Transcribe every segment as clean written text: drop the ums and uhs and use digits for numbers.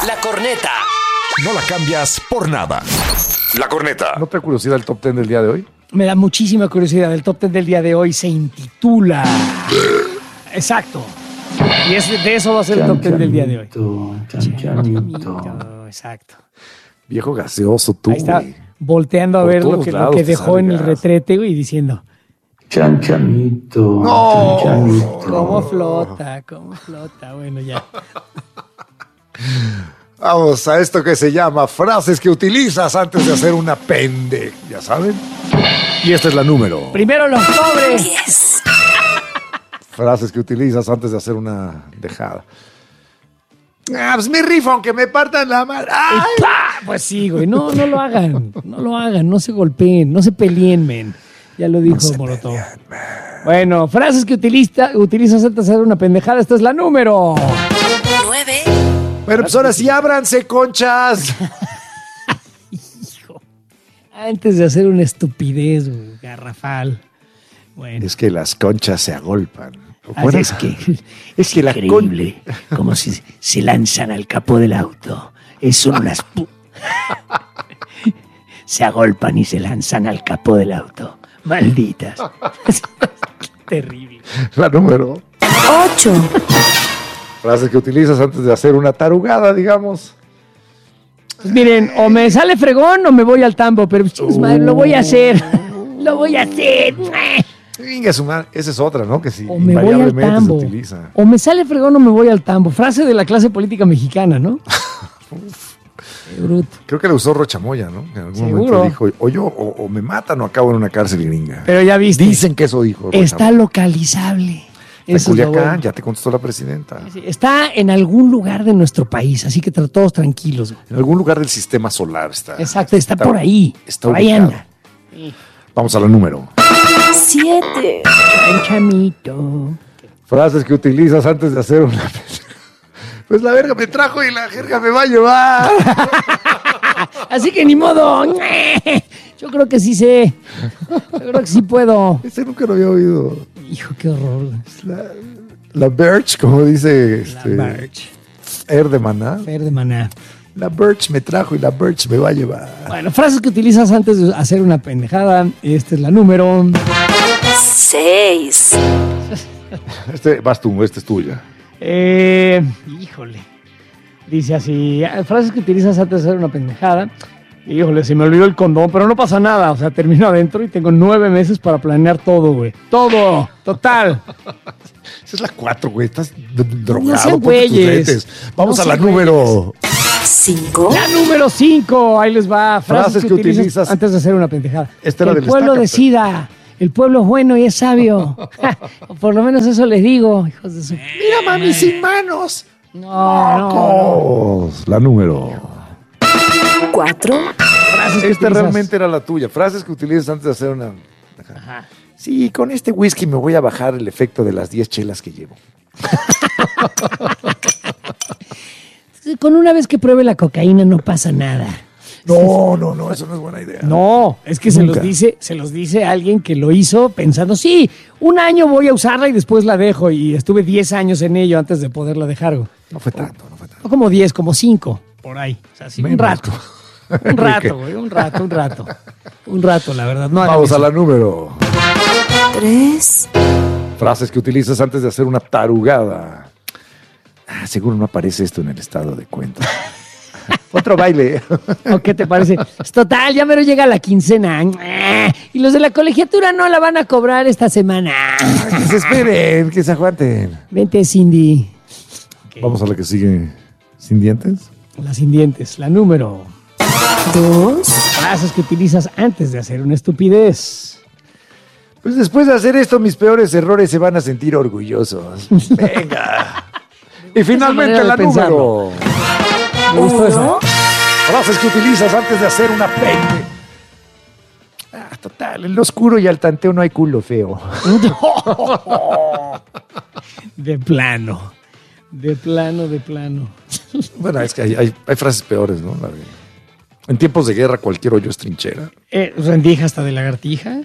La corneta. No la cambias por nada. La corneta. ¿No te da curiosidad el top 10 del día de hoy? Me da muchísima curiosidad. El top 10 del día de hoy se intitula... Exacto. Y de eso va a ser el top 10 del día de hoy. Chanchanito. Exacto. Viejo gaseoso tú. Ahí está, güey. volteando a Por ver lo todos que lados te dejó sale en el gas. retrete, güey, y diciendo... Chanchanito. No. Chanchanito. ¿Cómo flota? ¿Cómo flota? Bueno, ya. Vamos a esto que se llama frases que utilizas antes de hacer una pende. ¿Ya saben? Y esta es la número. Primero los pobres. Frases que utilizas antes de hacer una dejada. Ah, pues me rifo aunque me partan la madre. ¡Ay! Y ¡pah! Pues sí, güey. No lo hagan. No lo hagan. No se golpeen. No se peleen, men. Ya lo dijo Molotov. Bueno, frases que utilizas antes de hacer una pendejada. Esta es la número 9. Bueno, pues ahora sí, ábranse, conchas. Hijo. Antes de hacer una estupidez, güey, garrafal. Bueno. Es que las conchas se agolpan. Así es que la increíble, como si se lanzan al capó del auto. Son unas... se agolpan y se lanzan al capó del auto. Malditas. Terrible. La número 8. frases que utilizas antes de hacer una tarugada, digamos. Pues miren, o me sale fregón o me voy al tambo, pero chicos, madre, lo voy a hacer. Lo voy a hacer. Venga, su madre. Esa es otra, ¿no? Que sí, O me voy al invariablemente se tambo. utiliza. O me sale fregón o me voy al tambo. Frase de la clase política mexicana, ¿no? Qué bruto. Creo que la usó Rochamoya, ¿no? En algún Seguro. momento dijo, o me matan o acabo en una cárcel gringa. Pero ya viste. Dicen que eso dijo Está Rochamoya. localizable. En Eso es lo Culiacán, bueno. ya te contestó la presidenta. Sí, está en algún lugar de nuestro país, así que todos tranquilos. Güey. En algún lugar del sistema solar está. Exacto, está por ahí. Está Por ahí ubicado. anda. Vamos a la número. 7. Chamito. Frases que utilizas antes de hacer una... Pues la verga me trajo y la jerga me va a llevar. Así que ni modo. Yo creo que sí sé. Yo creo que sí puedo. Ese nunca lo había oído. Hijo, qué horror. La Birch, como dice La Birch. Air de Maná. Fer de Maná. La Birch me trajo y la Birch me va a llevar. Bueno, frases que utilizas antes de hacer una pendejada. Esta es la número 6. Vas tú, esta es tuya. Híjole. Dice así, frases que utilizas antes de hacer una pendejada. Híjole, se me olvidó el condón, pero no pasa nada. O sea, termino adentro y tengo 9 meses para planear todo, güey. Todo, total. Esa es la 4, güey. Estás No drogado. sean ponte tus güeyes. lentes. Vamos No a la sean número. 5. La número 5, ahí les va. Frases que utilizas antes de hacer una pendejada. Esta era Que el del pueblo Estaca, decida. El pueblo es bueno y es sabio. O por lo menos eso les digo, hijos de su... Mira, mami, sin manos. No. La número. 4. Frases que Esta utilizas. realmente era la tuya. Frases que utilizas antes de hacer una... Sí, con este whisky me voy a bajar el efecto de las 10 chelas que llevo. Con una vez que pruebe la cocaína no pasa nada. No, eso no es buena idea. No, es que Nunca. se los dice alguien que lo hizo pensando, sí, un año voy a usarla y después la dejo. Y estuve 10 años en ello antes de poderla dejar. Güey. No fue tanto. No como 10, como 5, por ahí. O sea, sí, un Menos. rato. Un rato, güey, un rato. Un rato, la verdad. No hagan Vamos a eso. la número. 3. Frases que utilizas antes de hacer una tarugada. Seguro no aparece esto en el estado de cuenta. Otro baile. ¿O qué te parece? Es total, ya mero llega la quincena. Y los de la colegiatura no la van a cobrar esta semana. Que se esperen, que se aguanten. Vente, Cindy. Vamos a la que sigue. ¿Sin dientes? La sin dientes, la número. 2. Frases que utilizas antes de hacer una estupidez. Pues después de hacer esto, mis peores errores se van a sentir orgullosos. Venga. Y finalmente manera de la pensarlo. número. Me gustó eso. Frases que utilizas antes de hacer una pende. Total, en lo oscuro y al tanteo no hay culo feo. De plano. De plano. Bueno, es que hay frases peores, ¿no? En tiempos de guerra cualquier hoyo es trinchera. Rendija hasta de lagartija.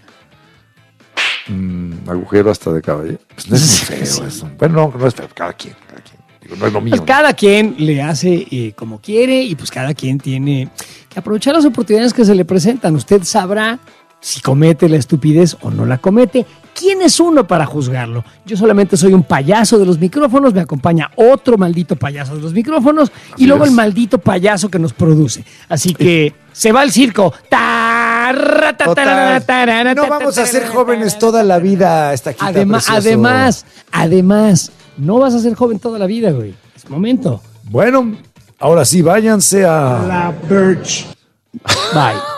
Agujero hasta de caballero. Pues no es muy feo eso. Bueno, no es feo. Cada quien. Digo, no es lo mío. Pues cada quien le hace como quiere y pues cada quien tiene que aprovechar las oportunidades que se le presentan. Usted sabrá si comete la estupidez o no la comete. ¿Quién es uno para juzgarlo? Yo solamente soy un payaso de los micrófonos, me acompaña otro maldito payaso de los micrófonos y luego el maldito payaso que nos produce. Así que se va al circo. Total. No vamos a ser jóvenes toda la vida, Estaquita Además, no vas a ser joven toda la vida, güey. Es momento. Bueno, ahora sí, váyanse a... La Birch. Bye.